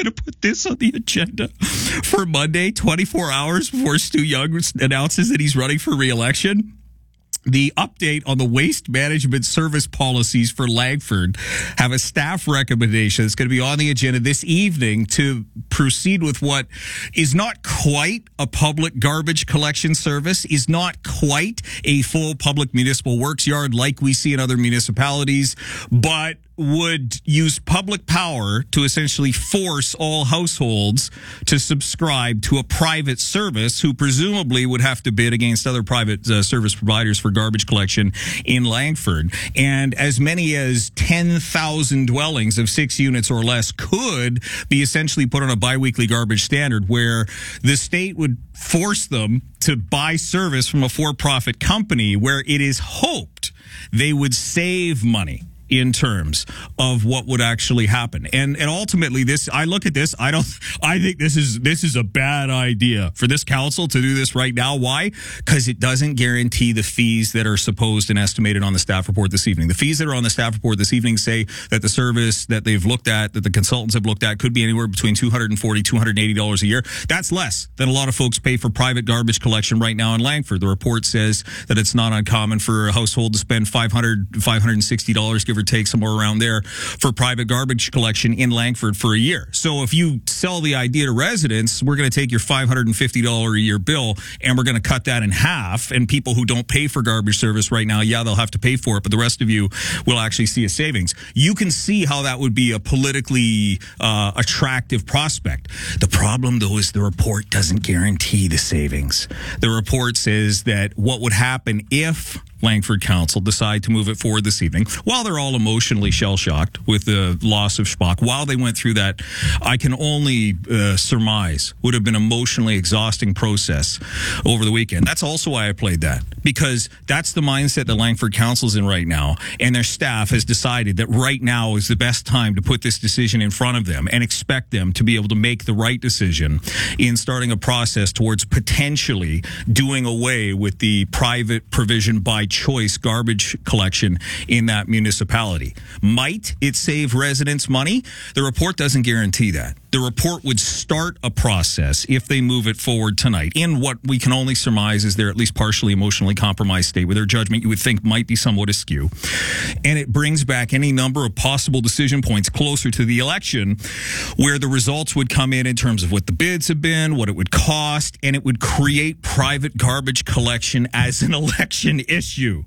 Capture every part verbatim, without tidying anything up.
going to put this on the agenda for Monday, twenty-four hours before Stu Young announces that he's running for re-election. The update on the waste management service policies for Langford have a staff recommendation that's going to be on the agenda this evening to proceed with what is not quite a public garbage collection service, is not quite a full public municipal works yard like we see in other municipalities, but would use public power to essentially force all households to subscribe to a private service who presumably would have to bid against other private uh, service providers for garbage collection in Langford. And as many as ten thousand dwellings of six units or less could be essentially put on a biweekly garbage standard where the state would force them to buy service from a for-profit company where it is hoped they would save money in terms of what would actually happen. And and ultimately this, I look at this, I don't, I think this is, this is a bad idea for this council to do this right now. Why? Because it doesn't guarantee the fees that are supposed and estimated on the staff report this evening. The fees that are on the staff report this evening say that the service that they've looked at, that the consultants have looked at, could be anywhere between two hundred forty dollars, two hundred eighty dollars a year. That's less than a lot of folks pay for private garbage collection right now in Langford. The report says that it's not uncommon for a household to spend five hundred dollars, five hundred sixty dollars, give or take, somewhere around there, for private garbage collection in Langford for a year. So if you sell the idea to residents, we're going to take your five hundred fifty dollars a year bill and we're going to cut that in half. And people who don't pay for garbage service right now, yeah, they'll have to pay for it, but the rest of you will actually see a savings. You can see how that would be a politically uh, attractive prospect. The problem, though, is the report doesn't guarantee the savings. The report says that what would happen if Langford Council decide to move it forward this evening, while they're all emotionally shell-shocked with the loss of Spock, while they went through that, I can only uh, surmise, would have been an emotionally exhausting process over the weekend. That's also why I played that, because that's the mindset that Langford Council's in right now, and their staff has decided that right now is the best time to put this decision in front of them and expect them to be able to make the right decision in starting a process towards potentially doing away with the private provision by choice garbage collection in that municipality. Might it save residents money? The report doesn't guarantee that. The report would start a process if they move it forward tonight in what we can only surmise is they're at least partially emotionally compromised state where their judgment you would think might be somewhat askew. And it brings back any number of possible decision points closer to the election where the results would come in in terms of what the bids have been, what it would cost, and it would create private garbage collection as an election issue.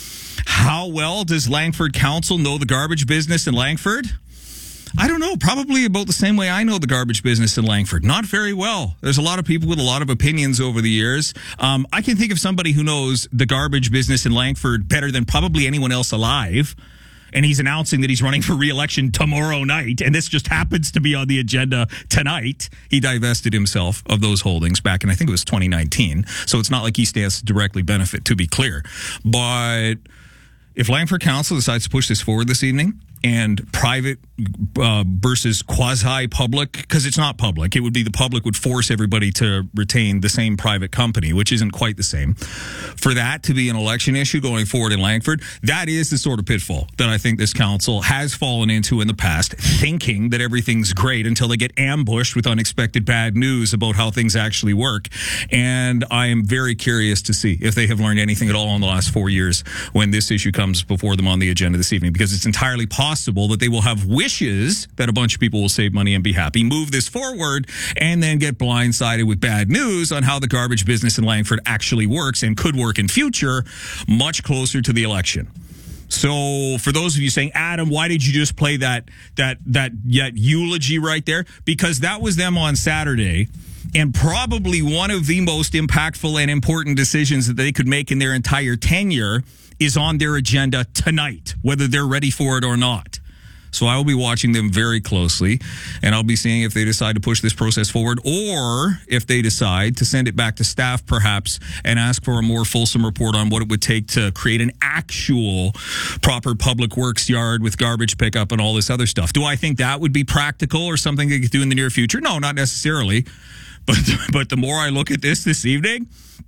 How well does Langford Council know the garbage business in Langford? I don't know, probably about the same way I know the garbage business in Langford. Not very well. There's a lot of people with a lot of opinions over the years. Um, I can think of somebody who knows the garbage business in Langford better than probably anyone else alive. And he's announcing that he's running for re-election tomorrow night, and this just happens to be on the agenda tonight. He divested himself of those holdings back in, I think it was twenty nineteen, so it's not like he stands to directly benefit, to be clear. But if Langford Council decides to push this forward this evening, and private uh, versus quasi-public, because it's not public. It would be the public would force everybody to retain the same private company, which isn't quite the same. For that to be an election issue going forward in Langford, that is the sort of pitfall that I think this council has fallen into in the past, thinking that everything's great until they get ambushed with unexpected bad news about how things actually work. And I am very curious to see if they have learned anything at all in the last four years when this issue comes before them on the agenda this evening, because it's entirely possible possible that they will have wishes that a bunch of people will save money and be happy, move this forward, and then get blindsided with bad news on how the garbage business in Langford actually works and could work in future much closer to the election. So for those of you saying, Adam, why did you just play that that that yet eulogy right there? Because that was them on Saturday. And probably one of the most impactful and important decisions that they could make in their entire tenure is on their agenda tonight, whether they're ready for it or not. So I will be watching them very closely, and I'll be seeing if they decide to push this process forward or if they decide to send it back to staff perhaps and ask for a more fulsome report on what it would take to create an actual proper public works yard with garbage pickup and all this other stuff. Do I think that would be practical or something they could do in the near future? No, not necessarily. But but the more I look at this this evening,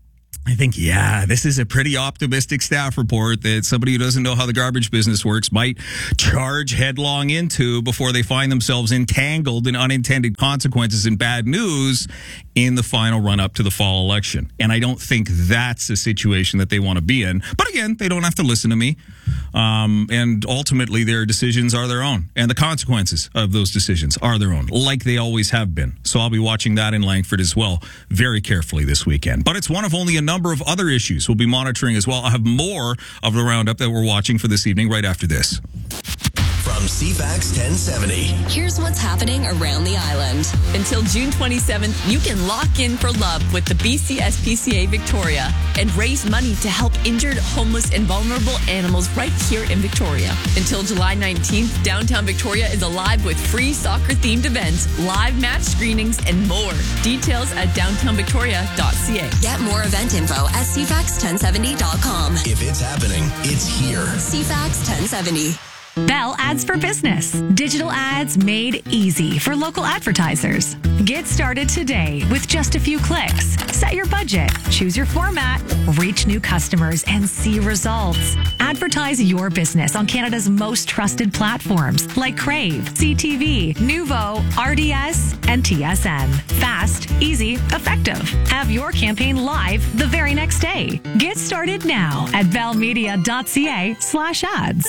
I think, yeah, this is a pretty optimistic staff report that somebody who doesn't know how the garbage business works might charge headlong into before they find themselves entangled in unintended consequences and bad news in the final run-up to the fall election. And I don't think that's a situation that they want to be in. But again, they don't have to listen to me. Um, and ultimately, their decisions are their own. And the consequences of those decisions are their own, like they always have been. So I'll be watching that in Langford as well very carefully this weekend. But it's one of only a number of other issues we'll be monitoring as well. I'll have more of the roundup that we're watching for this evening right after this. From C FAX ten seventy. Here's what's happening around the island. Until June twenty-seventh, you can lock in for love with the B C S P C A Victoria and raise money to help injured, homeless, and vulnerable animals right here in Victoria. Until July nineteenth, downtown Victoria is alive with free soccer-themed events, live match screenings, and more. Details at downtown victoria dot c a. Get more event info at c fax ten seventy dot com. If it's happening, it's here. C FAX ten seventy. Bell Ads for Business. Digital ads made easy for local advertisers. Get started today with just a few clicks. Set your budget, choose your format, reach new customers, and see results. Advertise your business on Canada's most trusted platforms like Crave, C T V, Nuvo, R D S, and T S N. Fast, easy, effective. Have your campaign live the very next day. Get started now at bell media dot c a slash ads.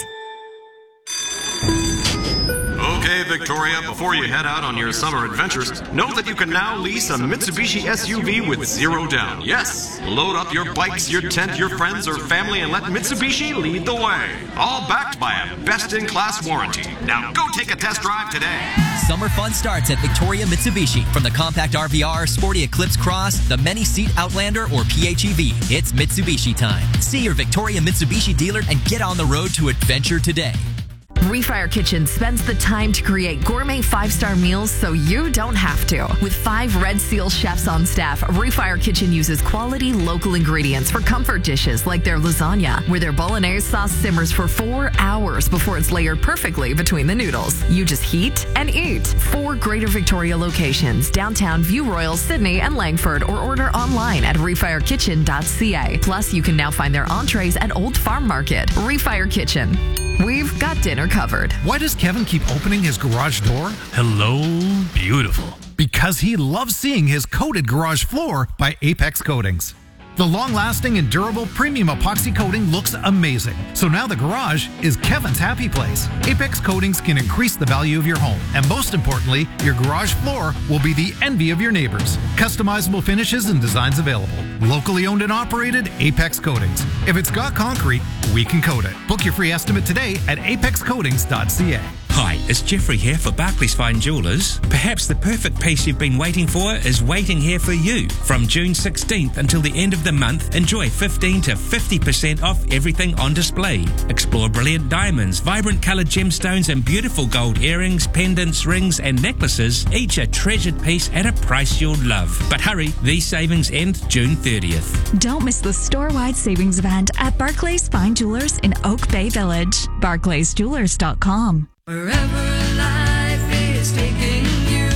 Okay, Victoria, before you head out on your summer adventures, know that you can now lease a Mitsubishi S U V with zero down. Yes, load up your bikes, your tent, your friends, or family, and let Mitsubishi lead the way. All backed by a best-in-class warranty. Now go take a test drive today. Summer fun starts at Victoria Mitsubishi. From the compact R V R, sporty Eclipse Cross, the many-seat Outlander, or P H E V, it's Mitsubishi time. See your Victoria Mitsubishi dealer and get on the road to adventure today. Refire Kitchen spends the time to create gourmet five-star meals so you don't have to. With five Red Seal chefs on staff, Refire Kitchen uses quality local ingredients for comfort dishes like their lasagna, where their bolognese sauce simmers for four hours before it's layered perfectly between the noodles. You just heat and eat. Four Greater Victoria locations, downtown, View Royal, Sydney, and Langford, or order online at refire kitchen dot c a. Plus, you can now find their entrees at Old Farm Market. Refire Kitchen. We've got dinner covered. Why does Kevin keep opening his garage door? Hello, beautiful. Because he loves seeing his coated garage floor by Apex Coatings. The long-lasting and durable premium epoxy coating looks amazing. So now the garage is Kevin's happy place. Apex Coatings can increase the value of your home. And most importantly, your garage floor will be the envy of your neighbors. Customizable finishes and designs available. Locally owned and operated, Apex Coatings. If it's got concrete, we can coat it. Book your free estimate today at apex coatings dot c a. Hi, it's Jeffrey here for Barclays Fine Jewellers. Perhaps the perfect piece you've been waiting for is waiting here for you. From June sixteenth until the end of the month, enjoy fifteen to fifty percent off everything on display. Explore brilliant diamonds, vibrant coloured gemstones, and beautiful gold earrings, pendants, rings, and necklaces, each a treasured piece at a price you'll love. But hurry, these savings end June thirtieth. Don't miss the store-wide savings event at Barclays Fine Jewelers in Oak Bay Village. barclays jewelers dot com. Wherever life is taking you,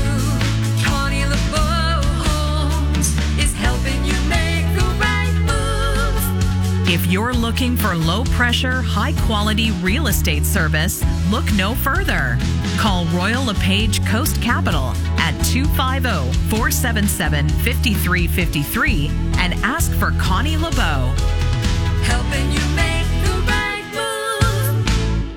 Connie LeBeau Homes is helping you make the right move. If you're looking for low-pressure, high-quality real estate service, look no further. Call Royal LePage Coast Capital at two five zero, four seven seven, five three five three and ask for Connie LeBeau. Helping you make the right move.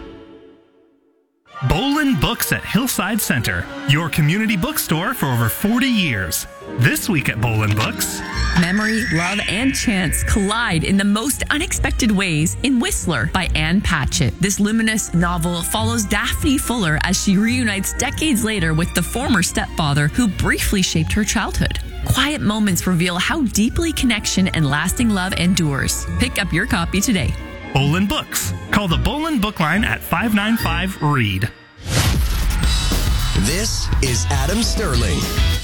Bolin Books at Hillside Center, your community bookstore for over forty years. This week at Bolin Books, Memory, love, and chance collide in the most unexpected ways in Whistler by Anne Patchett. This luminous novel follows Daphne Fuller as she reunites decades later with the former stepfather who briefly shaped her childhood. Quiet moments reveal how deeply connection and lasting love endures. Pick up your copy today. Bolin Books. Call the Bolin Book Line at five nine five, R E A D. This is Adam Sterling.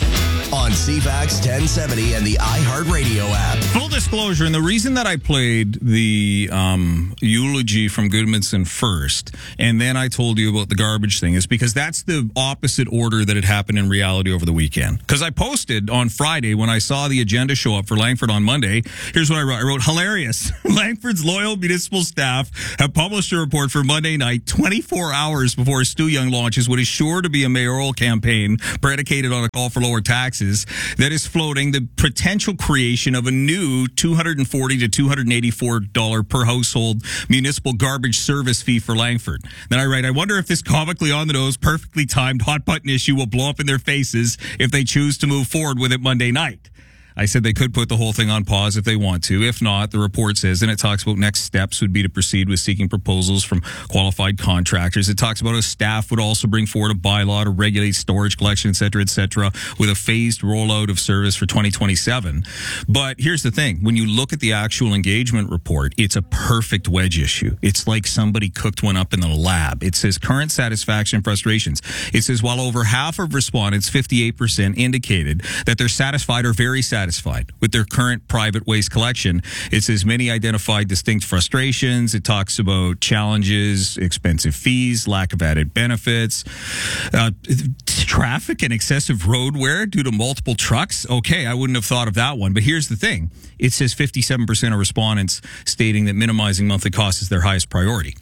on C FAX ten seventy and the iHeartRadio app. Full disclosure, and the reason that I played the um, eulogy from Goodmanson first, and then I told you about the garbage thing, is because that's the opposite order that had happened in reality over the weekend. Because I posted on Friday when I saw the agenda show up for Langford on Monday, here's what I wrote. I wrote, hilarious. Langford's loyal municipal staff have published a report for Monday night, twenty-four hours before Stu Young launches what is sure to be a mayoral campaign predicated on a call for lower taxes that is floating the potential creation of a new two hundred forty to two hundred eighty-four dollars per household municipal garbage service fee for Langford. Then I write, I wonder if this comically on the nose, perfectly timed hot button issue will blow up in their faces if they choose to move forward with it Monday night. I said they could put the whole thing on pause if they want to. If not, the report says, and it talks about next steps would be to proceed with seeking proposals from qualified contractors. It talks about how staff would also bring forward a bylaw to regulate storage collection, et cetera, et cetera, with a phased rollout of service for twenty twenty-seven. But here's the thing. When you look at the actual engagement report, it's a perfect wedge issue. It's like somebody cooked one up in the lab. It says current satisfaction and frustrations. It says while over half of respondents, fifty-eight percent, indicated that they're satisfied or very satisfied satisfied with their current private waste collection. It says many identified distinct frustrations. It talks about challenges, expensive fees, lack of added benefits, uh, traffic and excessive road wear due to multiple trucks. Okay, I wouldn't have thought of that one. But here's the thing. It says fifty-seven percent of respondents stating that minimizing monthly costs is their highest priority.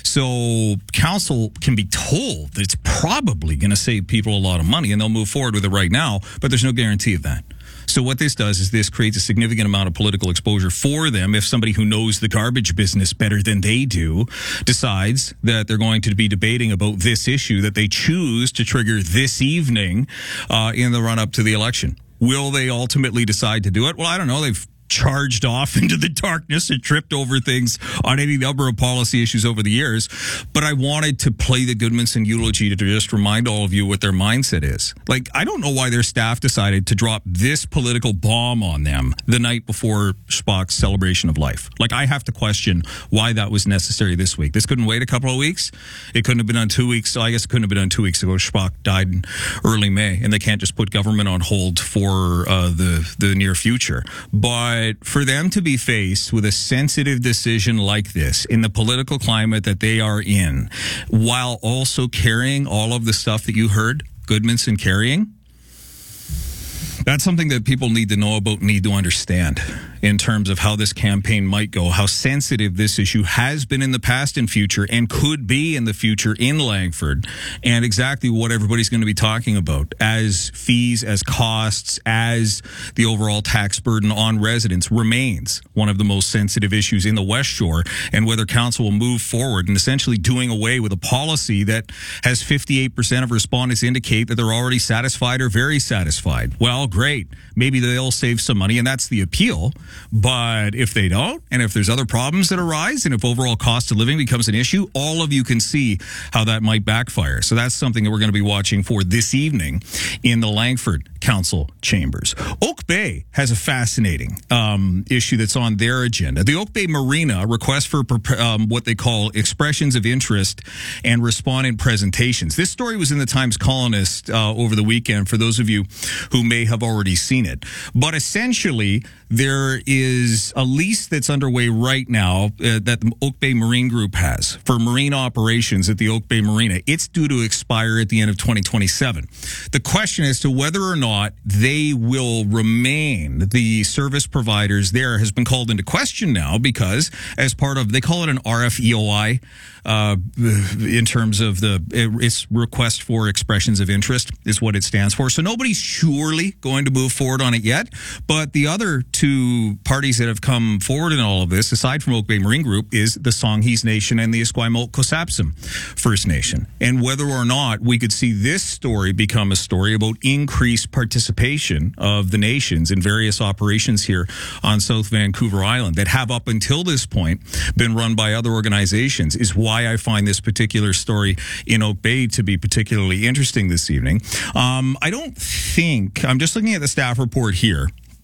So council can be told that it's probably going to save people a lot of money and they'll move forward with it right now, but there's no guarantee of that. So what this does is this creates a significant amount of political exposure for them if somebody who knows the garbage business better than they do decides that they're going to be debating about this issue that they choose to trigger this evening uh, in the run-up to the election. Will they ultimately decide to do it? Well, I don't know. They've charged off into the darkness and tripped over things on any number of policy issues over the years. But I wanted to play the Goodmanson eulogy to just remind all of you what their mindset is. Like, I don't know why their staff decided to drop this political bomb on them the night before Spock's celebration of life. Like, I have to question why that was necessary this week. This couldn't wait a couple of weeks. It couldn't have been done two weeks. I guess it couldn't have been done two weeks ago. Spock died in early May, and they can't just put government on hold for uh, the, the near future. But But for them to be faced with a sensitive decision like this in the political climate that they are in, while also carrying all of the stuff that you heard Goodmanson carrying, that's something that people need to know about, need to understand in terms of how this campaign might go, how sensitive this issue has been in the past and future and could be in the future in Langford, and exactly what everybody's going to be talking about as fees, as costs, as the overall tax burden on residents remains one of the most sensitive issues in the West Shore, and whether council will move forward and essentially doing away with a policy that has fifty-eight percent of respondents indicate that they're already satisfied or very satisfied. Well, great. Maybe they'll save some money, and that's the appeal. But if they don't, and if there's other problems that arise, and if overall cost of living becomes an issue, all of you can see how that might backfire. So that's something that we're going to be watching for this evening in the Langford Council chambers. Oak Bay has a fascinating um, issue that's on their agenda. The Oak Bay Marina request for um, what they call expressions of interest and respondent presentations. This story was in the Times Colonist uh, over the weekend for those of you who may have already seen it. But essentially, there is a lease that's underway right now uh, that the Oak Bay Marine Group has for marine operations at the Oak Bay Marina. It's due to expire at the end of twenty twenty-seven. The question as to whether or not they will remain the service providers there has been called into question now, because as part of, they call it an R F E O I, uh, in terms of the, its request for expressions of interest is what it stands for. So nobody's surely going to move forward on it yet, but the other two parties that have come forward in all of this, aside from Oak Bay Marine Group, is the Songhees Nation and the Esquimalt Cossapsum First Nation. And whether or not we could see this story become a story about increased participation of the nations in various operations here on South Vancouver Island that have up until this point been run by other organizations is why I find this particular story in Oak Bay to be particularly interesting this evening. Um, I don't think, I'm just looking at the staff report here.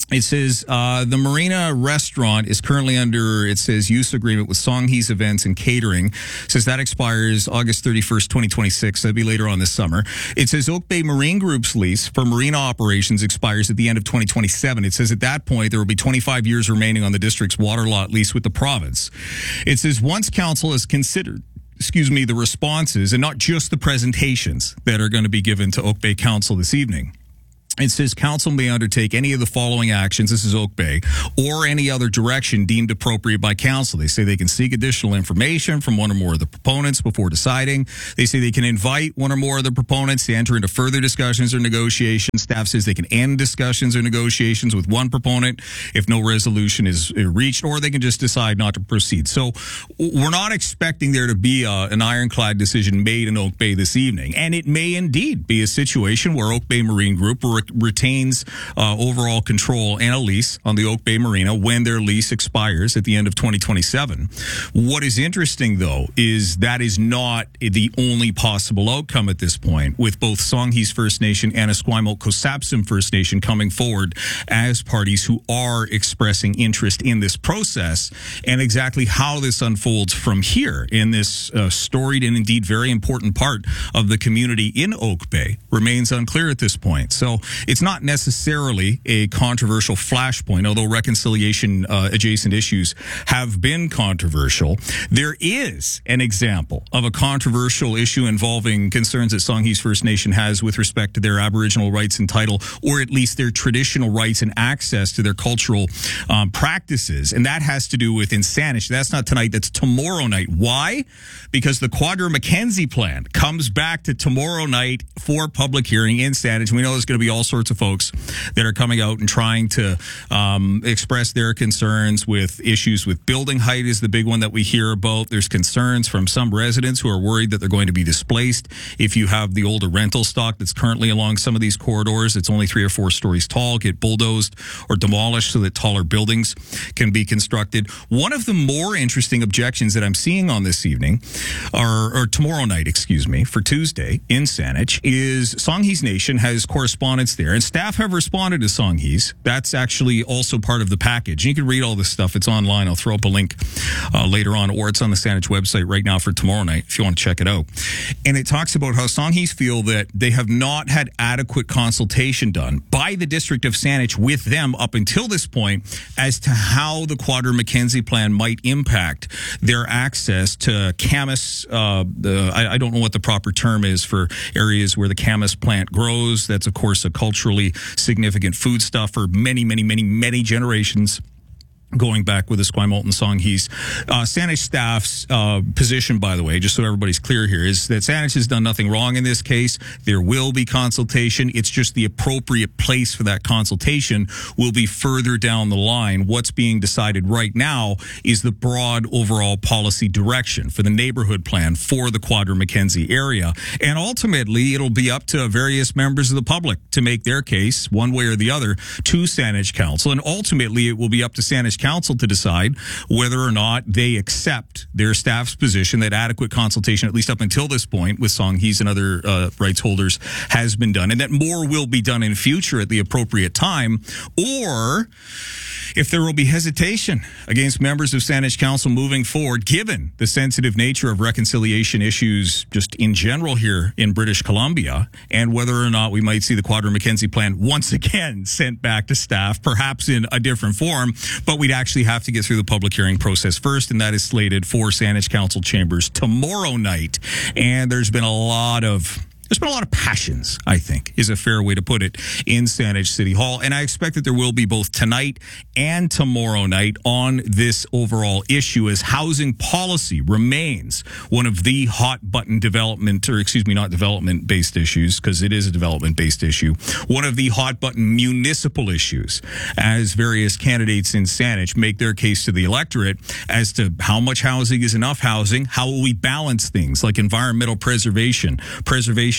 It says uh, the Marina restaurant is currently under, it says, use agreement with Songhees Events and Catering. It says that expires August thirty-first, twenty twenty-six. That'll be later on this summer. It says Oak Bay Marine Group's lease for marina operations expires at the end of twenty twenty-seven. It says at that point, there will be twenty-five years remaining on the district's water lot lease with the province. It says once council has considered excuse me, the responses and not just the presentations that are going to be given to Oak Bay Council this evening. It says council may undertake any of the following actions, this is Oak Bay, or any other direction deemed appropriate by council. They say they can seek additional information from one or more of the proponents before deciding. They say they can invite one or more of the proponents to enter into further discussions or negotiations. Staff says they can end discussions or negotiations with one proponent if no resolution is reached, or they can just decide not to proceed. So we're not expecting there to be a, an ironclad decision made in Oak Bay this evening. And it may indeed be a situation where Oak Bay Marine Group re- retains uh, overall control and a lease on the Oak Bay Marina when their lease expires at the end of twenty twenty-seven. What is interesting, though, is that is not the only possible outcome at this point, with both Songhees First Nation and Esquimalt Cossapsim First Nation coming forward as parties who are expressing interest in this process, and exactly how this unfolds from here in this uh, storied and indeed very important part of the community in Oak Bay remains unclear at this point. So it's not necessarily a controversial flashpoint, although reconciliation uh, adjacent issues have been controversial. There is an example of a controversial issue involving concerns that Songhees First Nation has with respect to their Aboriginal rights and title, or at least their traditional rights and access to their cultural um, practices. And that has to do with in Saanich. That's not tonight, that's tomorrow night. Why? Because the Quadra Mackenzie plan comes back to tomorrow night for public hearing in Saanich. We know there's going to be all sorts of folks that are coming out and trying to um, express their concerns with issues with building height is the big one that we hear about. There's concerns from some residents who are worried that they're going to be displaced if you have the older rental stock that's currently along some of these corridors. It's only three or four stories tall, get bulldozed or demolished so that taller buildings can be constructed. One of the more interesting objections that I'm seeing on this evening, or, or tomorrow night, excuse me, for Tuesday in Saanich, is Songhees Nation has correspondence there, and staff have responded to Songhees. That's actually also part of the package. You can read all this stuff. It's online. I'll throw up a link uh, later on, or it's on the Saanich website right now for tomorrow night if you want to check it out. And it talks about how Songhees feel that they have not had adequate consultation done by the District of Saanich with them up until this point as to how the Quadra Mackenzie plan might impact their access to camas. Uh, the, I, I don't know what the proper term is for areas where the camas plant grows. That's, of course, a culturally significant foodstuff for many, many, many, many generations, going back with the Esquimalt and Songhees. Uh, Saanich staff's uh, position, by the way, just so everybody's clear here, is that Saanich has done nothing wrong in this case. There will be consultation. It's just the appropriate place for that consultation will be further down the line. What's being decided right now is the broad overall policy direction for the neighborhood plan for the Quadra Mackenzie area. And ultimately, it'll be up to various members of the public to make their case, one way or the other, to Saanich Council. And ultimately, it will be up to Saanich Council to decide whether or not they accept their staff's position that adequate consultation, at least up until this point, with Songhees and other uh, rights holders has been done, and that more will be done in future at the appropriate time, or if there will be hesitation against members of Saanich Council moving forward, given the sensitive nature of reconciliation issues just in general here in British Columbia, and whether or not we might see the Quadra Mackenzie plan once again sent back to staff, perhaps in a different form, but we'd actually have to get through the public hearing process first, and that is slated for Saanich Council chambers tomorrow night. And there's been a lot of There's been a lot of passions, I think, is a fair way to put it, in Saanich City Hall. And I expect that there will be both tonight and tomorrow night on this overall issue, as housing policy remains one of the hot button development, or excuse me, not development based issues, because it is a development based issue, one of the hot button municipal issues, as various candidates in Saanich make their case to the electorate as to how much housing is enough housing, how will we balance things like environmental preservation, preservation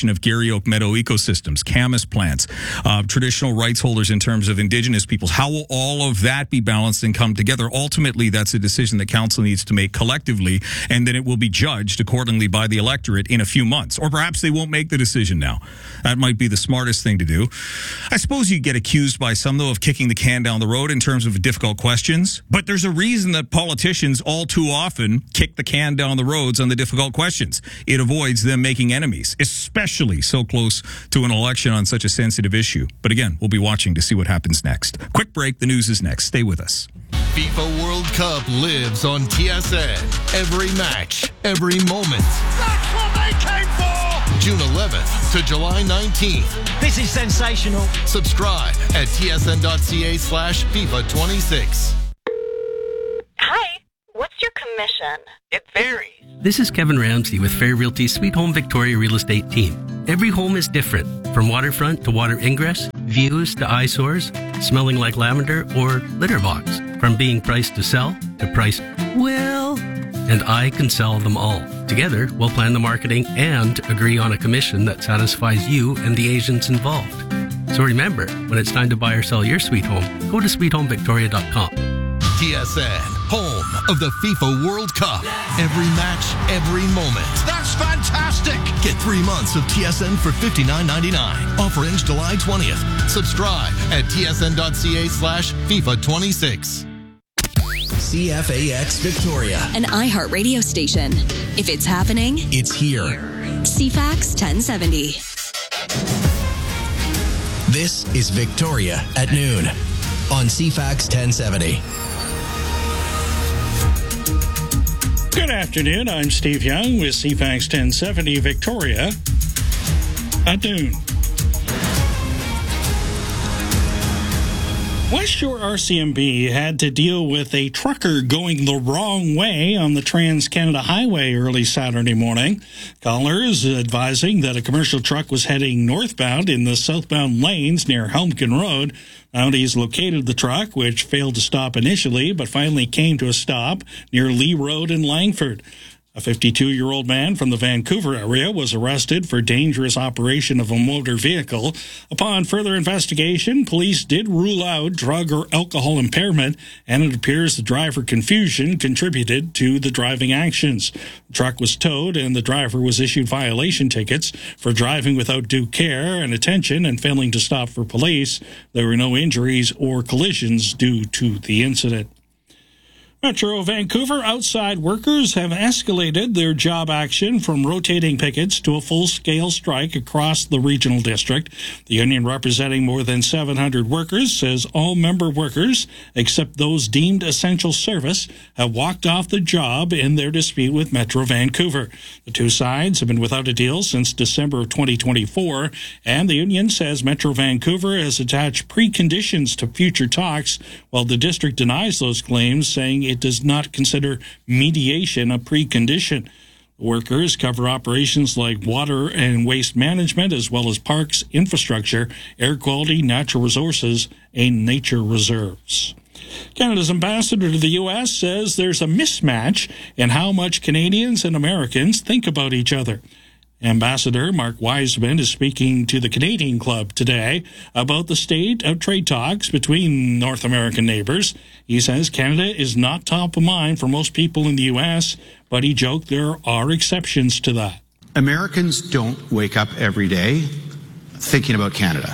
conservation of Garry Oak Meadow ecosystems, Camas plants, uh, traditional rights holders in terms of indigenous peoples. How will all of that be balanced and come together? Ultimately, that's a decision that council needs to make collectively, and then it will be judged accordingly by the electorate in a few months. Or perhaps they won't make the decision now. That might be the smartest thing to do. I suppose you get accused by some, though, of kicking the can down the road in terms of difficult questions. But there's a reason that politicians all too often kick the can down the roads on the difficult questions. It avoids them making enemies, especially so close to an election on such a sensitive issue. But again, we'll be watching to see what happens next. Quick break. The news is next. Stay with us. FIFA World Cup lives on T S N. Every match, every moment. That's what they came for! June eleventh to July nineteenth. This is sensational. Subscribe at tsn.ca slash FIFA 26. Hi, what's your commission? It varies. This is Kevin Ramsey with Fair Realty's Sweet Home Victoria Real Estate team. Every home is different, from waterfront to water ingress, views to eyesores, smelling like lavender, or litter box. From being priced to sell to priced, well, and I can sell them all. Together, we'll plan the marketing and agree on a commission that satisfies you and the agents involved. So remember, when it's time to buy or sell your sweet home, go to sweet home victoria dot com. T S N, home of the FIFA World Cup. Every match, every moment. That's fantastic! Get three months of T S N for fifty-nine ninety-nine. Offer ends July twentieth. Subscribe at tsn.ca slash FIFA 26. C F A X Victoria. An iHeart radio station. If it's happening, It's here. C FAX ten seventy. This is Victoria at noon on C FAX ten seventy. Good afternoon. I'm Steve Young with C FAX ten seventy Victoria at noon. West Shore R C M B had to deal with a trucker going the wrong way on the Trans-Canada Highway early Saturday morning. Callers advising that a commercial truck was heading northbound in the southbound lanes near Helmkin Road. Mounties located the truck, which failed to stop initially, but finally came to a stop near Lee Road in Langford. A fifty-two-year-old man from the Vancouver area was arrested for dangerous operation of a motor vehicle. Upon further investigation, police did rule out drug or alcohol impairment, and it appears the driver confusion contributed to the driving actions. The truck was towed, and the driver was issued violation tickets for driving without due care and attention and failing to stop for police. There were no injuries or collisions due to the incident. Metro Vancouver outside workers have escalated their job action from rotating pickets to a full-scale strike across the regional district. The union, representing more than seven hundred workers, says all member workers, except those deemed essential service, have walked off the job in their dispute with Metro Vancouver. The two sides have been without a deal since December of twenty twenty-four, and the union says Metro Vancouver has attached preconditions to future talks, while the district denies those claims, saying it does not consider mediation a precondition. Workers cover operations like water and waste management, as well as parks, infrastructure, air quality, natural resources, and nature reserves. Canada's ambassador to the U S says there's a mismatch in how much Canadians and Americans think about each other. Ambassador Mark Wiseman is speaking to the Canadian Club today about the state of trade talks between North American neighbors. He says Canada is not top of mind for most people in the U S, but he joked there are exceptions to that. Americans don't wake up every day thinking about Canada.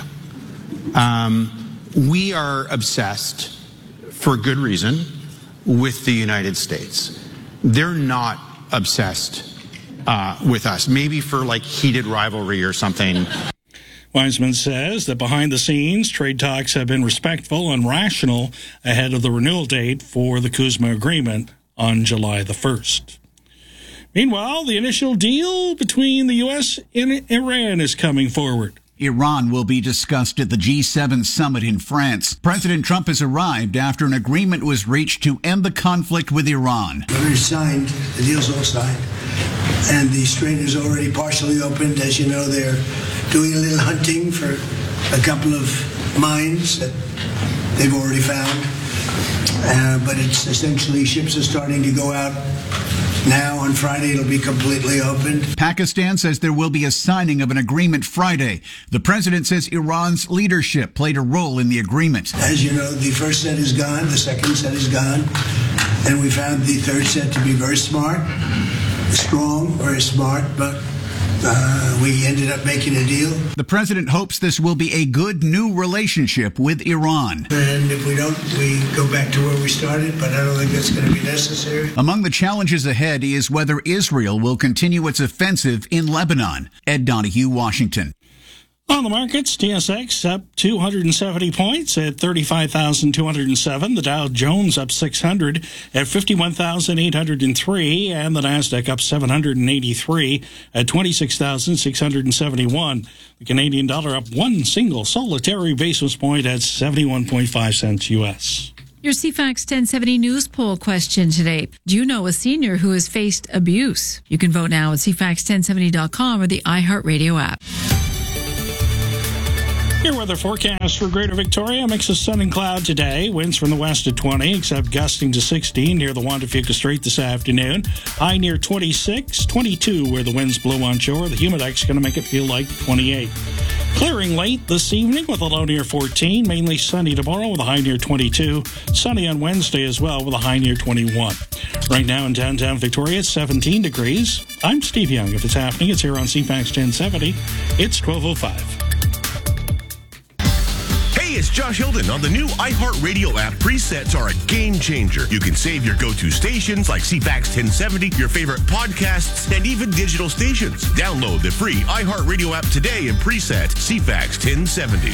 Um, we are obsessed, for good reason, with the United States. They're not obsessed Uh, with us, maybe for like heated rivalry or something. Wiseman says that behind the scenes, trade talks have been respectful and rational ahead of the renewal date for the CUSMA agreement on July the first. Meanwhile, the initial deal between the U S and Iran is coming forward. Iran will be discussed at the G seven summit in France. President Trump has arrived after an agreement was reached to end the conflict with Iran. It's signed, the deal's all signed, and the strait is already partially opened. As you know, they're doing a little hunting for a couple of mines that they've already found, uh, but it's essentially ships are starting to go out Now on Friday, it'll be completely open. Pakistan says there will be a signing of an agreement Friday. The president says Iran's leadership played a role in the agreement. As you know, the first set is gone, the second set is gone, and we found the third set to be very smart, strong, very smart, but Uh, we ended up making a deal. The president hopes this will be a good new relationship with Iran. And if we don't, we go back to where we started, but I don't think that's going to be necessary. Among the challenges ahead is whether Israel will continue its offensive in Lebanon. Ed Donahue, Washington. On the markets, T S X up two hundred seventy points at thirty-five thousand two hundred seven. The Dow Jones up six hundred at fifty-one thousand eight hundred three. And the Nasdaq up seven hundred eighty-three at twenty-six thousand six hundred seventy-one. The Canadian dollar up one single solitary basis point at seventy-one point five cents U S. Your C FAX ten seventy News Poll question today. Do you know a senior who has faced abuse? You can vote now at C FAX ten seventy dot com or the iHeartRadio app. Your weather forecast for Greater Victoria. Mix of sun and cloud today. Winds from the west at twenty, except gusting to sixteen near the Juan de Fuca Strait this afternoon. High near twenty-six, twenty-two where the winds blow on shore. The humidex going to make it feel like twenty-eight. Clearing late this evening with a low near fourteen. Mainly sunny tomorrow with a high near twenty-two. Sunny on Wednesday as well with a high near twenty-one. Right now in downtown Victoria, it's seventeen degrees. I'm Steve Young. If it's happening, it's here on C FAX ten seventy. It's twelve oh five. Hey, it's Josh Hilden. On the new iHeartRadio app, presets are a game changer. You can save your go-to stations like C FAX ten seventy, your favorite podcasts, and even digital stations. Download the free iHeartRadio app today and preset C FAX ten seventy.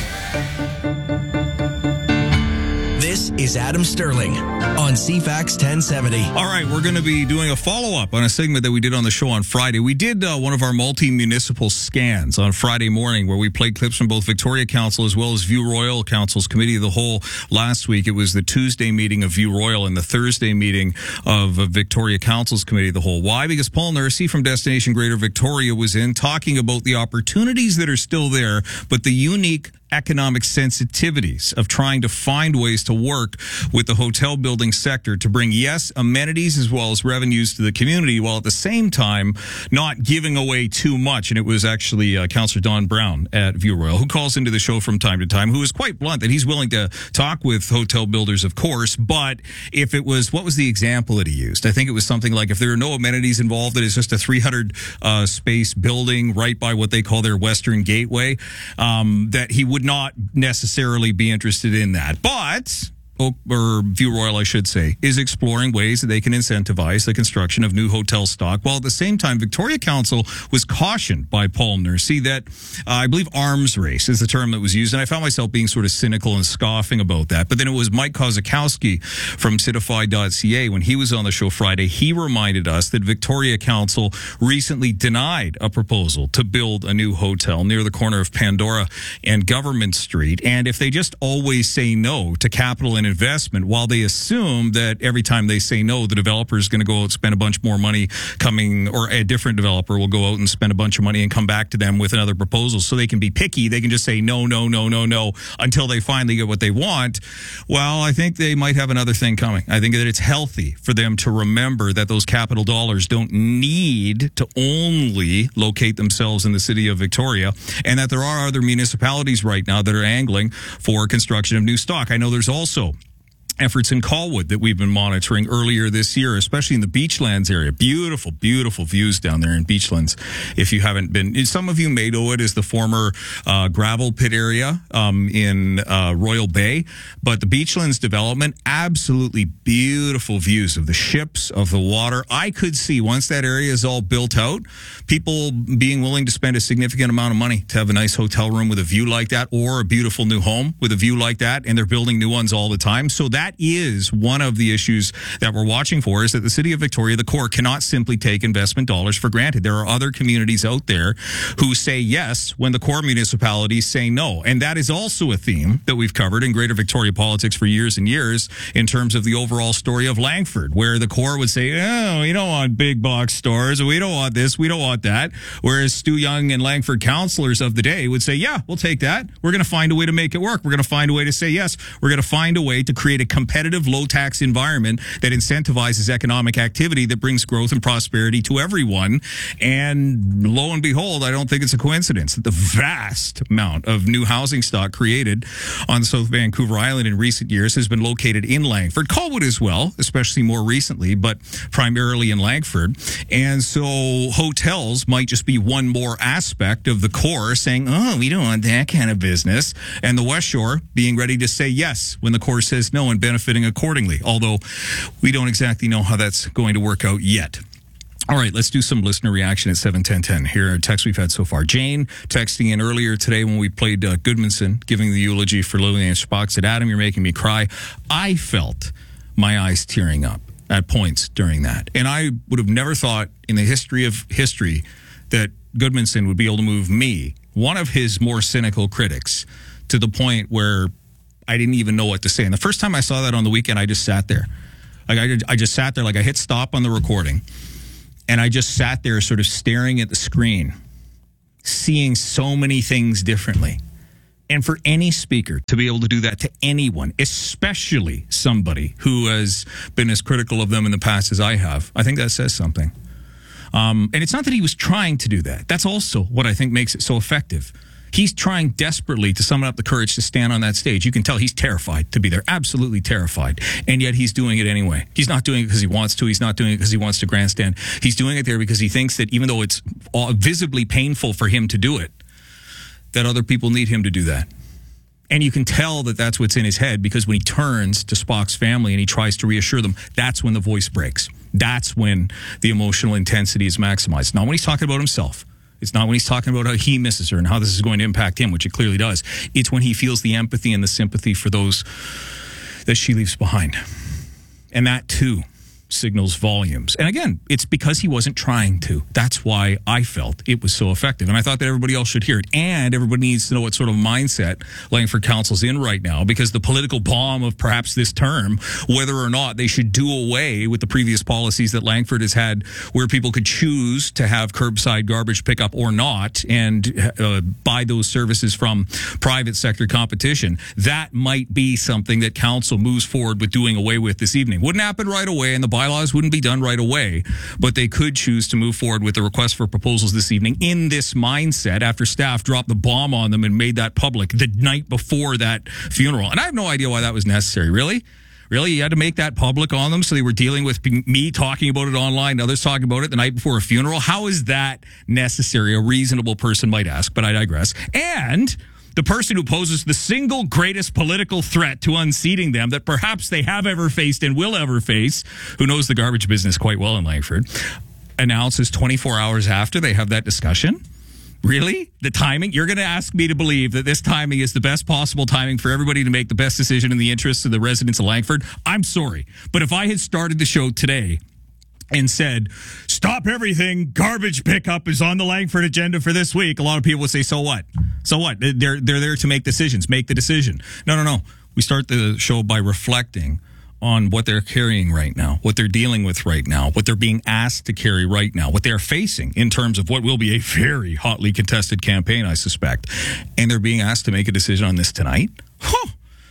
This is Adam Sterling on C FAX ten seventy. All right, we're going to be doing a follow-up on a segment that we did on the show on Friday. We did uh, one of our multi-municipal scans on Friday morning where we played clips from both Victoria Council as well as View Royal Council's Committee of the Whole last week. It was the Tuesday meeting of View Royal and the Thursday meeting of uh, Victoria Council's Committee of the Whole. Why? Because Paul Nursey from Destination Greater Victoria was in talking about the opportunities that are still there, but the unique economic sensitivities of trying to find ways to work with the hotel building sector to bring, yes, amenities as well as revenues to the community, while at the same time not giving away too much. And it was actually uh, Councillor Don Brown at View Royal who calls into the show from time to time, who is quite blunt that he's willing to talk with hotel builders, of course, but if it was, what was the example that he used? I think it was something like if there are no amenities involved, that it's just a three hundred uh, space building right by what they call their Western Gateway, um, that he would not necessarily be interested in that. But or View Royal, I should say, is exploring ways that they can incentivize the construction of new hotel stock, while at the same time, Victoria Council was cautioned by Paul Nursey that, uh, I believe arms race is the term that was used, and I found myself being sort of cynical and scoffing about that. But then it was Mike Kozakowski from Citify dot C A when he was on the show Friday. He reminded us that Victoria Council recently denied a proposal to build a new hotel near the corner of Pandora and Government Street, and if they just always say no to capital and investment, while they assume that every time they say no, the developer is going to go out and spend a bunch more money coming, or a different developer will go out and spend a bunch of money and come back to them with another proposal. So they can be picky. They can just say no, no, no, no, no until they finally get what they want. Well, I think they might have another thing coming. I think that it's healthy for them to remember that those capital dollars don't need to only locate themselves in the city of Victoria, and that there are other municipalities right now that are angling for construction of new stock. I know there's also efforts in Colwood that we've been monitoring earlier this year, especially in the Beachlands area. Beautiful, beautiful views down there in Beachlands. If you haven't been, some of you may know it as the former uh, gravel pit area um, in uh, Royal Bay, but the Beachlands development, absolutely beautiful views of the ships, of the water. I could see, once that area is all built out, people being willing to spend a significant amount of money to have a nice hotel room with a view like that, or a beautiful new home with a view like that, and they're building new ones all the time. So that That is one of the issues that we're watching for, is that the city of Victoria, the core, cannot simply take investment dollars for granted. There are other communities out there who say yes when the core municipalities say no. And that is also a theme that we've covered in Greater Victoria politics for years and years in terms of the overall story of Langford, where the core would say, oh, we don't want big box stores. We don't want this. We don't want that. Whereas Stu Young and Langford councillors of the day would say, yeah, we'll take that. We're going to find a way to make it work. We're going to find a way to say yes. We're going to find a way to create a competitive, low-tax environment that incentivizes economic activity that brings growth and prosperity to everyone. And lo and behold, I don't think it's a coincidence that the vast amount of new housing stock created on South Vancouver Island in recent years has been located in Langford, Colwood as well, especially more recently, but primarily in Langford. And so hotels might just be one more aspect of the core saying, oh, we don't want that kind of business. And the West Shore being ready to say yes when the core says no and benefiting accordingly, although we don't exactly know how that's going to work out yet. All right, let's do some listener reaction at seven ten ten. Here are texts we've had so far. Jane texting in earlier today when we played uh, Goodmanson giving the eulogy for Lillian Spock said, Adam, you're making me cry. I felt my eyes tearing up at points during that. And I would have never thought in the history of history that Goodmanson would be able to move me, one of his more cynical critics, to the point where I didn't even know what to say. And the first time I saw that on the weekend, I just sat there. Like I, I just sat there, like I hit stop on the recording. And I just sat there sort of staring at the screen, seeing so many things differently. And for any speaker to be able to do that to anyone, especially somebody who has been as critical of them in the past as I have, I think that says something. Um, and it's not that he was trying to do that. That's also what I think makes it so effective. He's trying desperately to summon up the courage to stand on that stage. You can tell he's terrified to be there, absolutely terrified. And yet he's doing it anyway. He's not doing it because he wants to. He's not doing it because he wants to grandstand. He's doing it there because he thinks that even though it's all visibly painful for him to do it, that other people need him to do that. And you can tell that that's what's in his head, because when he turns to Spock's family and he tries to reassure them, that's when the voice breaks. That's when the emotional intensity is maximized. Not when he's talking about himself. It's not when he's talking about how he misses her and how this is going to impact him, which it clearly does. It's when he feels the empathy and the sympathy for those that she leaves behind. And that, too, signals volumes. And again, it's because he wasn't trying to. That's why I felt it was so effective. And I thought that everybody else should hear it. And everybody needs to know what sort of mindset Langford Council's in right now, because the political bomb of perhaps this term, whether or not they should do away with the previous policies that Langford has had where people could choose to have curbside garbage pickup or not and uh, buy those services from private sector competition, that might be something that council moves forward with doing away with this evening. Wouldn't happen right away, and the bylaws wouldn't be done right away, but they could choose to move forward with the request for proposals this evening in this mindset after staff dropped the bomb on them and made that public the night before that funeral. And I have no idea why that was necessary. Really? Really? You had to make that public on them so they were dealing with me talking about it online, others talking about it the night before a funeral? How is that necessary? A reasonable person might ask, but I digress. And the person who poses the single greatest political threat to unseating them that perhaps they have ever faced and will ever face, who knows the garbage business quite well in Langford, announces twenty-four hours after they have that discussion? Really? The timing? You're going to ask me to believe that this timing is the best possible timing for everybody to make the best decision in the interests of the residents of Langford? I'm sorry. But if I had started the show today and said, stop everything, garbage pickup is on the Langford agenda for this week, a lot of people would say, so what? So what? They're, they're there to make decisions. Make the decision. No, no, no. We start the show by reflecting on what they're carrying right now, what they're dealing with right now, what they're being asked to carry right now, what they're facing in terms of what will be a very hotly contested campaign, I suspect. And they're being asked to make a decision on this tonight? Huh.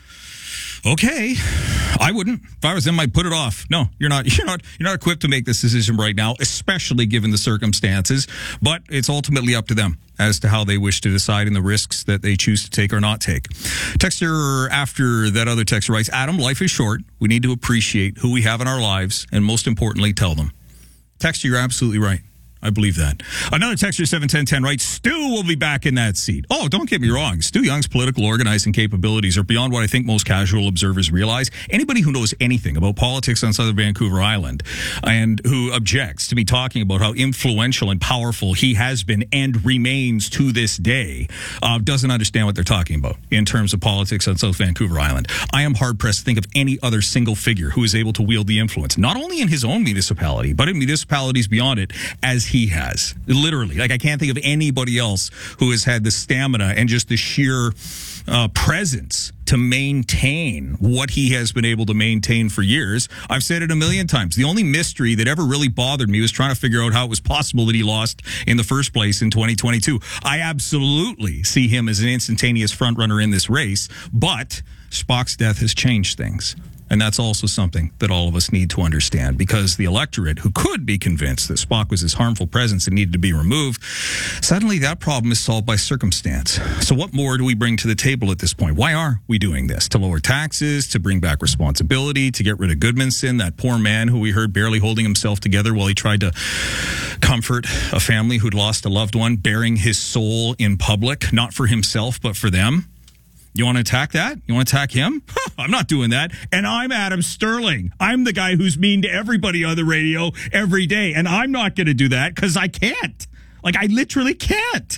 Okay, I wouldn't. If I was them, I'd put it off. No, you're not. You're not. You're not equipped to make this decision right now, especially given the circumstances. But it's ultimately up to them as to how they wish to decide and the risks that they choose to take or not take. Texter after that other texter writes, Adam, life is short. We need to appreciate who we have in our lives, and most importantly, tell them. Texter, you're absolutely right. I believe that. Another texter, seven ten ten, writes, Stu will be back in that seat. Oh, don't get me wrong. Stu Young's political organizing capabilities are beyond what I think most casual observers realize. Anybody who knows anything about politics on Southern Vancouver Island and who objects to me talking about how influential and powerful he has been and remains to this day uh, doesn't understand what they're talking about in terms of politics on South Vancouver Island. I am hard-pressed to think of any other single figure who is able to wield the influence, not only in his own municipality, but in municipalities beyond it, as he has. Literally. Like, I can't think of anybody else who has had the stamina and just the sheer uh, presence to maintain what he has been able to maintain for years. I've said it a million times. The only mystery that ever really bothered me was trying to figure out how it was possible that he lost in the first place in twenty twenty-two. I absolutely see him as an instantaneous frontrunner in this race, but Spock's death has changed things. And that's also something that all of us need to understand, because the electorate, who could be convinced that Spock was this harmful presence and needed to be removed, suddenly that problem is solved by circumstance. So what more do we bring to the table at this point? Why are we doing this? To lower taxes, to bring back responsibility, to get rid of Goodmanson, that poor man who we heard barely holding himself together while he tried to comfort a family who'd lost a loved one, bearing his soul in public, not for himself, but for them. You want to attack that? You want to attack him? Huh, I'm not doing that. And I'm Adam Sterling. I'm the guy who's mean to everybody on the radio every day. And I'm not going to do that because I can't. Like, I literally can't.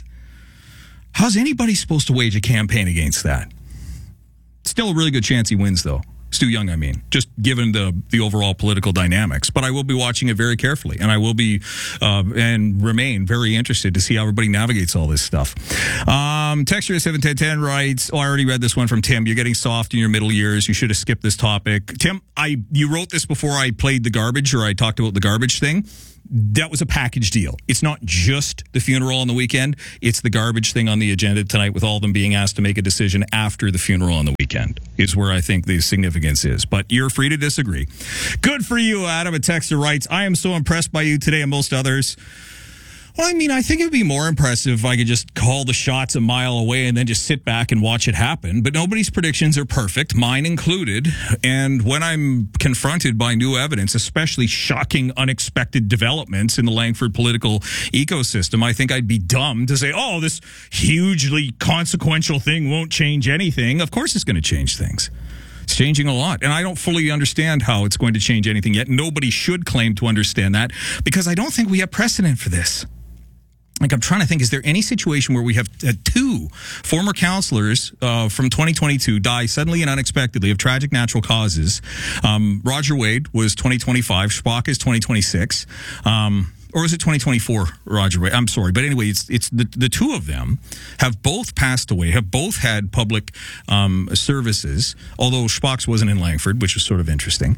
How's anybody supposed to wage a campaign against that? Still a really good chance he wins, though. Stu Young, I mean, just given the the overall political dynamics. But I will be watching it very carefully, and I will be uh, and remain very interested to see how everybody navigates all this stuff. Um, Texture seven ten ten writes, oh, I already read this one from Tim. You're getting soft in your middle years. You should have skipped this topic. Tim, I you wrote this before I played the garbage, or I talked about the garbage thing. That was a package deal. It's not just the funeral on the weekend. It's the garbage thing on the agenda tonight, with all of them being asked to make a decision after the funeral on the weekend, is where I think the significance is. But you're free to disagree. Good for you, Adam. A texter writes, I am so impressed by you today and most others. Well, I mean, I think it would be more impressive if I could just call the shots a mile away and then just sit back and watch it happen. But nobody's predictions are perfect, mine included. And when I'm confronted by new evidence, especially shocking, unexpected developments in the Langford political ecosystem, I think I'd be dumb to say, oh, this hugely consequential thing won't change anything. Of course it's going to change things. It's changing a lot. And I don't fully understand how it's going to change anything yet. Nobody should claim to understand that, because I don't think we have precedent for this. Like, I'm trying to think, is there any situation where we have uh, two former counselors uh, from twenty twenty-two die suddenly and unexpectedly of tragic natural causes? Um, Roger Wade was twenty twenty-five. Spock is twenty twenty-six. Um, or was it twenty twenty-four, Roger Wade? I'm sorry. But anyway, it's it's the, the two of them have both passed away, have both had public um, services, although Spock's wasn't in Langford, which was sort of interesting.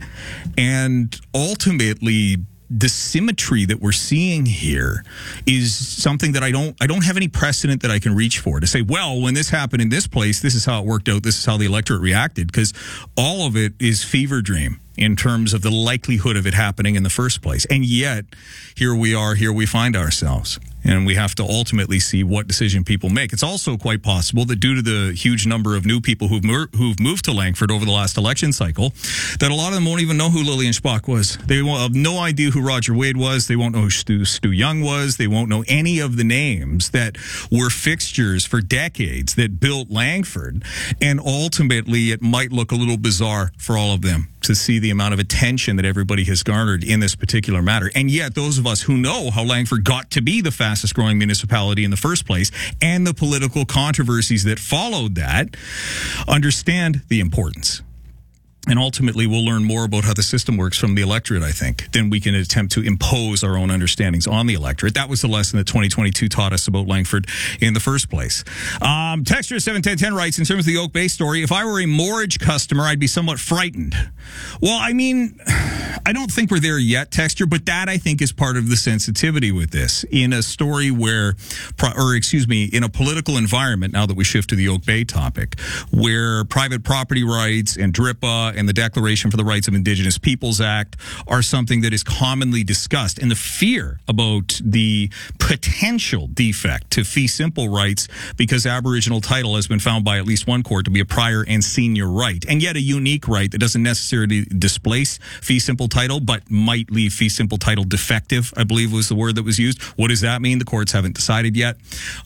And ultimately, the symmetry that we're seeing here is something that I don't I don't have any precedent that I can reach for to say, well, when this happened in this place, this is how it worked out, this is how the electorate reacted, because all of it is fever dream in terms of the likelihood of it happening in the first place. And yet, here we are, here we find ourselves. And we have to ultimately see what decision people make. It's also quite possible that due to the huge number of new people who've, mer- who've moved to Langford over the last election cycle, that a lot of them won't even know who Lillian Spock was. They will have no idea who Roger Wade was. They won't know who Stu, Stu Young was. They won't know any of the names that were fixtures for decades that built Langford. And ultimately, it might look a little bizarre for all of them to see the amount of attention that everybody has garnered in this particular matter. And yet, those of us who know how Langford got to be the fastest growing municipality in the first place, and the political controversies that followed that, understand the importance. And ultimately, we'll learn more about how the system works from the electorate, I think, than we can attempt to impose our own understandings on the electorate. That was the lesson that twenty twenty-two taught us about Langford in the first place. Um, Texture seven ten ten writes, in terms of the Oak Bay story, if I were a mortgage customer, I'd be somewhat frightened. Well, I mean, I don't think we're there yet, Texture, but that, I think, is part of the sensitivity with this. In a story where, or excuse me, in a political environment, now that we shift to the Oak Bay topic, where private property rights and D R I P A and the Declaration for the Rights of Indigenous Peoples Act are something that is commonly discussed. And the fear about the potential defect to fee simple rights, because Aboriginal title has been found by at least one court to be a prior and senior right, and yet a unique right that doesn't necessarily displace fee simple title, but might leave fee simple title defective, I believe was the word that was used. What does that mean? The courts haven't decided yet.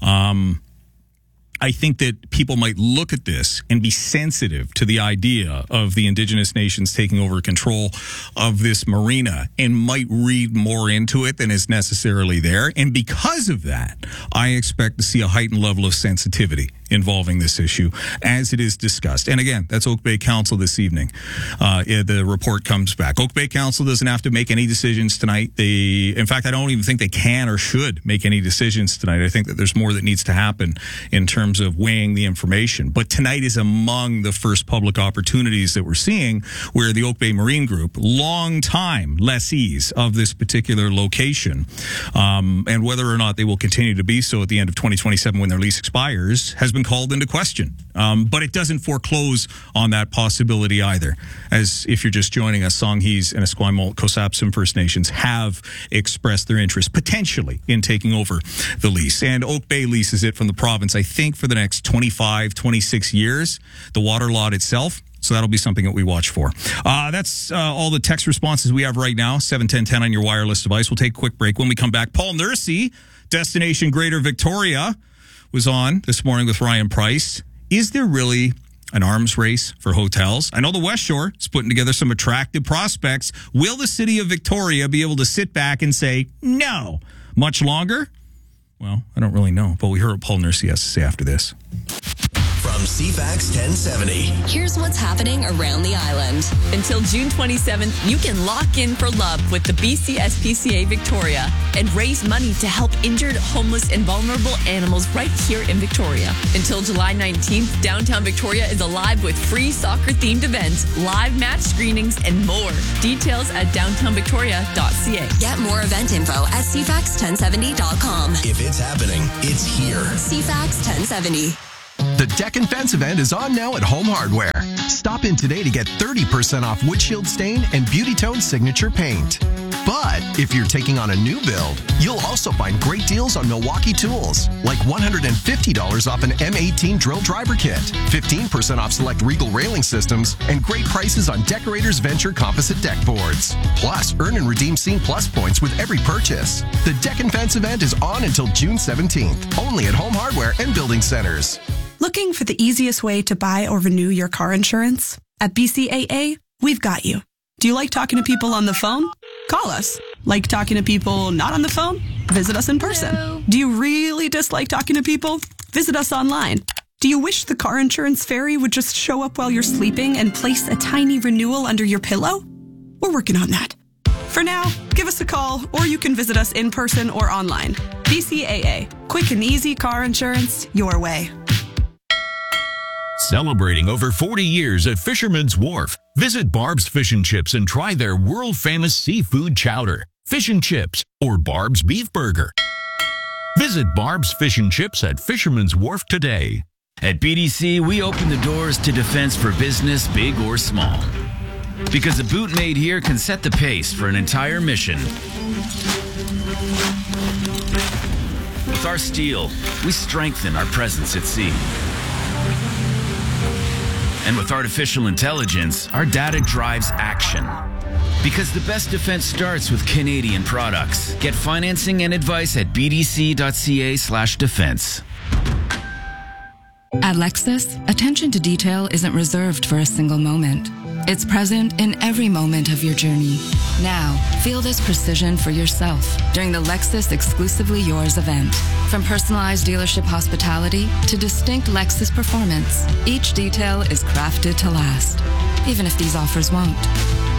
Um, I think that people might look at this and be sensitive to the idea of the Indigenous nations taking over control of this marina and might read more into it than is necessarily there. And because of that, I expect to see a heightened level of sensitivity involving this issue as it is discussed. And again, that's Oak Bay Council this evening. Uh, the report comes back. Oak Bay Council doesn't have to make any decisions tonight. They, in fact, I don't even think they can or should make any decisions tonight. I think that there's more that needs to happen in terms of weighing the information. But tonight is among the first public opportunities that we're seeing where the Oak Bay Marine Group, long-time lessees of this particular location, um, and whether or not they will continue to be so at the end of twenty twenty-seven when their lease expires, has been been called into question. Um, but it doesn't foreclose on that possibility either. As if you're just joining us, Songhees and Esquimalt Cossapsum First Nations have expressed their interest potentially in taking over the lease. And Oak Bay leases it from the province, I think, for the next twenty-five, twenty-six years, the water lot itself. So that'll be something that we watch for. Uh, that's uh, all the text responses we have right now. seven ten ten on your wireless device. We'll take a quick break. When we come back, Paul Nursey, Destination Greater Victoria, was on this morning with Ryan Price. Is there really an arms race for hotels? I know the West Shore is putting together some attractive prospects. Will the city of Victoria be able to sit back and say no much longer? Well, I don't really know, but we heard what Paul Nursey has to say after this. From C FAX ten seventy. Here's what's happening around the island. Until June twenty-seventh, you can lock in for love with the B C S P C A Victoria and raise money to help injured, homeless, and vulnerable animals right here in Victoria. Until July nineteenth, downtown Victoria is alive with free soccer-themed events, live match screenings, and more. Details at downtown victoria dot c a. Get more event info at c fax ten seventy dot com. If it's happening, it's here. C FAX ten seventy. The Deck and Fence event is on now at Home Hardware. Stop in today to get thirty percent off wood shield stain and Beauty Tone signature paint. But if you're taking on a new build, you'll also find great deals on Milwaukee tools, like one hundred fifty dollars off an M eighteen drill driver kit, fifteen percent off select Regal railing systems, and great prices on Decorators Venture composite deck boards. Plus, earn and redeem Scene Plus points with every purchase. The Deck and Fence event is on until June seventeenth, only at Home Hardware and Building Centers. Looking for the easiest way to buy or renew your car insurance? At B C A A, we've got you. Do you like talking to people on the phone? Call us. Like talking to people not on the phone? Visit us in person. Hello. Do you really dislike talking to people? Visit us online. Do you wish the car insurance fairy would just show up while you're sleeping and place a tiny renewal under your pillow? We're working on that. For now, give us a call, or you can visit us in person or online. B C A A. Quick and easy car insurance your way. Celebrating over forty years at Fisherman's Wharf. Visit Barb's Fish and Chips and try their world-famous seafood chowder, fish and chips, or Barb's Beef Burger. Visit Barb's Fish and Chips at Fisherman's Wharf today. At B D C, we open the doors to defense for business, big or small. Because a boot made here can set the pace for an entire mission. With our steel, we strengthen our presence at sea. And with artificial intelligence, our data drives action. Because the best defense starts with Canadian products. Get financing and advice at b d c dot c a slash defense. At Lexus, attention to detail isn't reserved for a single moment. It's present in every moment of your journey. Now, feel this precision for yourself during the Lexus Exclusively Yours event. From personalized dealership hospitality to distinct Lexus performance, each detail is crafted to last, even if these offers won't.